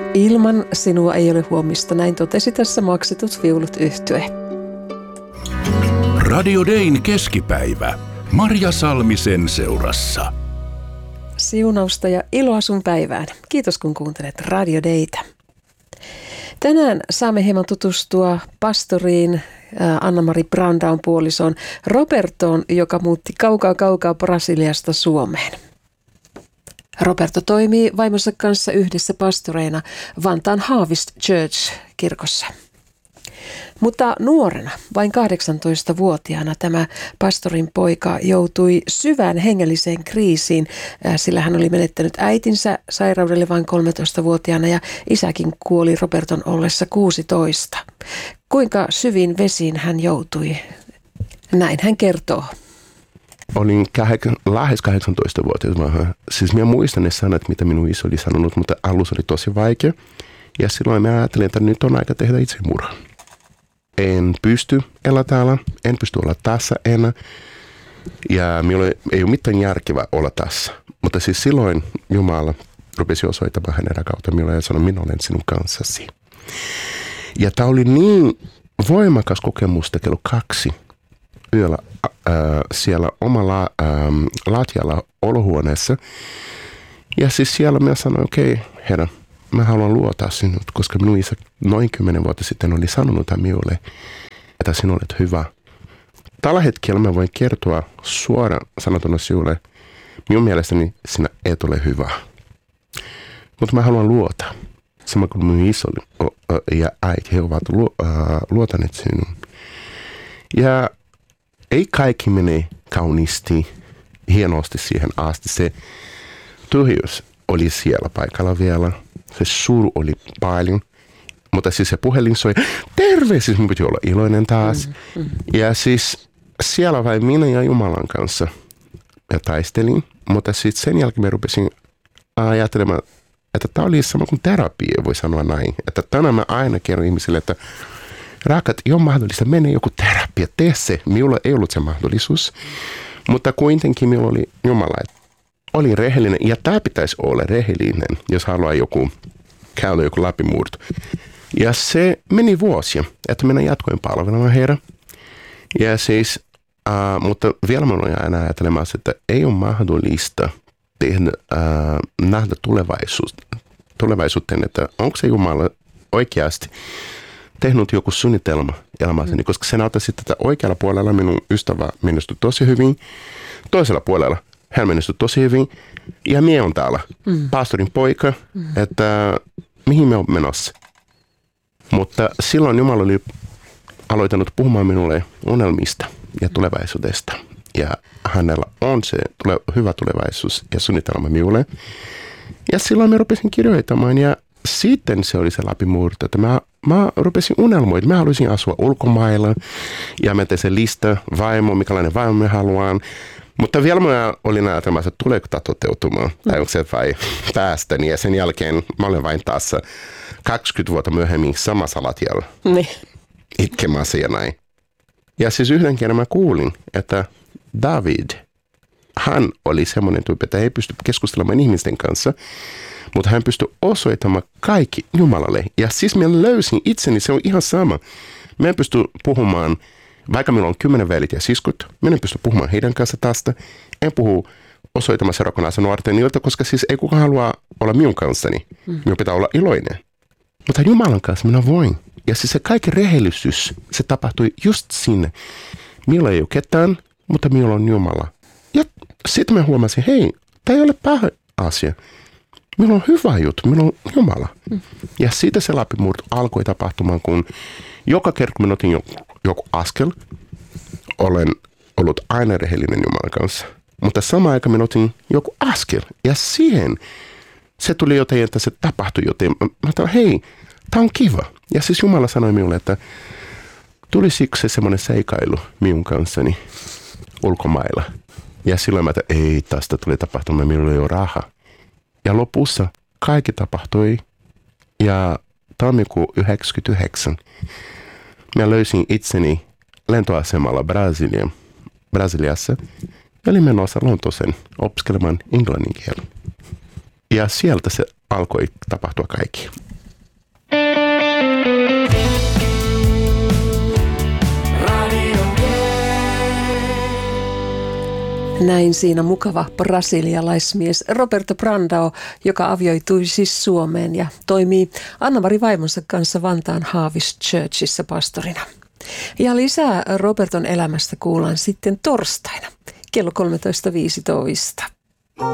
Ilman sinua ei ole huomista, näin totesi tässä Maksetut viulut -yhtye. Radio Dayn keskipäivä. Marja Salmisen seurassa. Siunausta ja iloa sun päivään. Kiitos kun kuuntelet Radio Daytä. Tänään saamme hieman tutustua pastoriin Anna-Mari Brandaun puolisoon Robertoon, joka muutti kaukaa Brasiliasta Suomeen. Roberto toimii vaimonsa kanssa yhdessä pastoreina Vantaan Harvest Church-kirkossa. Mutta nuorena, vain 18-vuotiaana, tämä pastorin poika joutui syvään hengelliseen kriisiin, sillä hän oli menettänyt äitinsä sairaudelle vain 13-vuotiaana ja isäkin kuoli Roberton ollessa 16. Kuinka syviin vesiin hän joutui? Näin hän kertoo. Olin lähes 18-vuotias. Siis minä muistan ne sanat, mitä minun iso oli sanonut, mutta alus oli tosi vaikea. Ja silloin mä ajattelin, että nyt on aika tehdä itsemurha. En pysty elää täällä, en pysty olla tässä enää. Ja minulla ei ole mitään järkevää olla tässä. Mutta siis silloin Jumala rupesi osoittamaan hänen rakkautta minulle ja sanoi, minä olen sinun kanssasi. Ja tämä oli niin voimakas kokemus kello 2 yöllä siellä omalla latjalla olohuoneessa. Ja siis siellä minä sanoin, okei, Herra, mä haluan luottaa sinut, koska minun isä noin 10 vuotta sitten oli sanonut minulle, että sinä olet hyvä. Tällä hetkellä mä voin kertoa suoraan sanotuna sinulle, minun mielestäni sinä et ole hyvä. Mutta mä haluan luottaa. Sama kuin minun iso ja äiti, he ovat luotaneet sinun. Ja ei kaikki mene kauniisti, hienosti siihen asti. Se tyhjyys oli siellä paikalla vielä. Se suru oli paljon. Mutta siis se puhelin soi, terve! Siis minun piti olla iloinen taas. Ja siis siellä vain minä ja Jumalan kanssa ja taistelin. Mutta sitten sen jälkeen mä rupesin ajattelemaan, että tämä oli sama kuin terapia, voi sanoa näin. Että tänään mä aina kerron ihmisille, että rakat, ei ole mahdollista, mene joku terapia, tee se. Minulla ei ollut se mahdollisuus, mutta kuitenkin minulla oli Jumala, että oli rehellinen. Ja tämä pitäisi olla rehellinen, jos haluaa käydä joku läpimurto. Ja se meni vuosia, että minä jatkoin palvelemaan Herra. Ja siis, mutta vielä minä olen aina ajattelemassa, että ei ole mahdollista nähdä tulevaisuuteen, että onko se Jumala oikeasti tehnyt joku suunnitelma elämässäni, koska se näyttää sitten, että oikealla puolella minun ystävä menestyi tosi hyvin, toisella puolella hän menestyi tosi hyvin, ja minä on täällä, pastorin poika, että mihin me on menossa. Mutta silloin Jumala oli aloittanut puhumaan minulle unelmista ja tulevaisuudesta, ja hänellä on se hyvä tulevaisuus ja suunnitelma minulle. Ja silloin mä rupesin kirjoittamaan, ja sitten se oli se läpimurto, että mä rupesin unelmoimaan, mä haluaisin asua ulkomailla, ja mä tein se lista mikälainen vaimo mä haluan. Mutta vielä mä olin ajatelmassa, että tuleeko tämä toteutumaan, tai onko se vai päästäni, ja sen jälkeen mä olen vain taas 20 vuotta myöhemmin samassa latjalla itkemässä ja näin. Ja siis yhden kerran mä kuulin, että David, hän oli semmoinen tyyppi, että ei pysty keskustelemaan ihmisten kanssa, mutta hän pystyi osoittamaan kaikki Jumalalle. Ja siis minä löysin itseni, se on ihan sama. Mä en pysty puhumaan, vaikka minulla on 10 velit ja siskot, minä en pysty puhumaan heidän kanssa tästä. En puhu osoittamassa rakonaisen nuorten niiltä, koska siis ei kukaan halua olla minun kanssani. Minun pitää olla iloinen. Mutta Jumalan kanssa minä voin. Ja siis se kaikki rehellisyys, se tapahtui just sinne. Minulla ei ole ketään, mutta minulla on Jumala. Ja sitten mä huomasin, hei, tämä ei ole paha asia. Minulla on hyvä juttu, minulla on Jumala. Ja siitä se läpimurto alkoi tapahtumaan, kun joka kerta kun minä otin joku askel, olen ollut aina rehellinen Jumalan kanssa. Mutta samaan aikaan minä otin joku askel, ja siihen se tuli jotain, että se tapahtui jotain. Mä ajattelin, hei, tämä on kiva. Ja siis Jumala sanoi minulle, että tulisiko se semmoinen seikailu minun kanssani ulkomailla. Ja silloin mä ajattelin, ei, tästä tuli tapahtumaan, minulla ei ole rahaa. Ja lopussa kaikki tapahtui, ja tammikuu 1999 mä löysin itseni lentoasemalla Brasiliassa ja olin menossa Lontooseen opiskelemaan englannin kieltä. Ja sieltä se alkoi tapahtua kaikki. Näin siinä mukava brasilialaismies Roberto Brandão, joka avioitui siis Suomeen ja toimii Anna-Mari vaimonsa kanssa Vantaan Harvest Churchissa pastorina. Ja lisää Roberton elämästä kuullaan sitten torstaina kello 13.15.